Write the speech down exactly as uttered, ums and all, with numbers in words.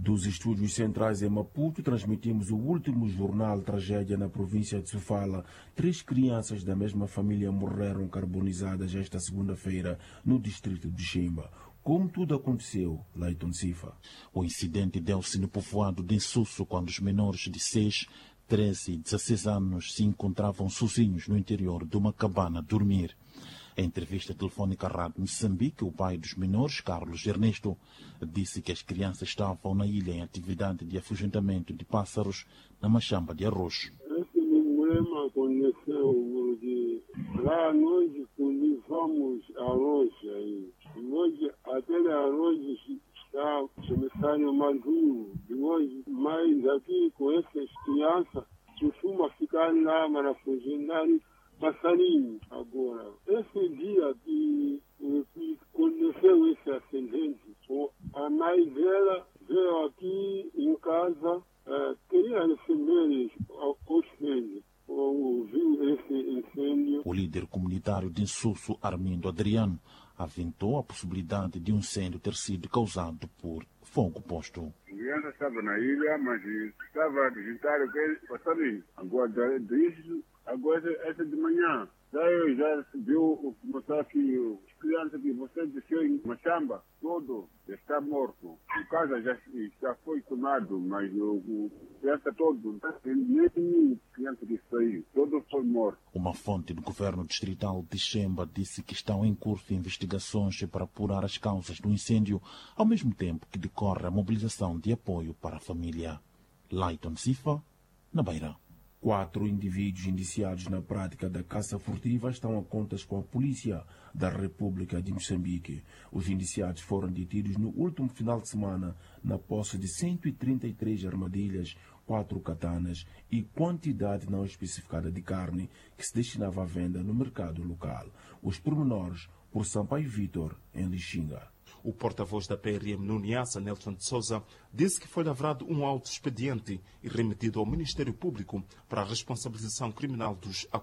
Dos estúdios centrais em Maputo, transmitimos o último jornal Tragédia na província de Sofala. Três crianças da mesma família morreram carbonizadas esta segunda-feira no distrito de Ximba. Como tudo aconteceu, Leiton Sifa? O incidente deu-se no povoado de Insusso, quando os menores de seis, treze e dezesseis anos se encontravam sozinhos no interior de uma cabana a dormir. Em entrevista telefônica à Rádio Moçambique, o pai dos menores, Carlos Ernesto, disse que as crianças estavam na ilha em atividade de afugentamento de pássaros na machamba de arroz. Esse problema aconteceu de lá nós cultivamos arroz aí. Hoje aquele arroz está começando maduro. Hoje, mas aqui com essas crianças costuma ficar lá para afugentar passarinho. Agora, esse dia que, que aconteceu esse acidente, a mãe dela veio aqui em casa, é, queria receber os filhos, ouviu esse incêndio. O líder comunitário de Insusso, Armindo Adriano, aventou a possibilidade de um incêndio ter sido causado por fogo posto. A criança estava na ilha, mas estava a visitar aquele passarinho. Agora, disso, agora essa de manhã, daí já viu o mostrar que as crianças que você desceu em Machamba, todo está morto. O casa já, já foi tomado, mas o criança todo, nem criança que saiu, todo foi morto. Uma fonte do governo distrital de Xemba disse que estão em curso investigações para apurar as causas do incêndio, ao mesmo tempo que decorre a mobilização de apoio para a família. Leiton Sifa, na Beira. Quatro indivíduos indiciados na prática da caça furtiva estão a contas com a polícia da República de Moçambique. Os indiciados foram detidos no último final de semana na posse de cento e trinta e três armadilhas, quatro katanas e quantidade não especificada de carne que se destinava à venda no mercado local. Os pormenores por Sampaio Vitor, em Lixinga. O porta-voz da P R M no Niassa, Nelson de Souza, disse que foi lavrado um auto-expediente e remetido ao Ministério Público para a responsabilização criminal dos acusados.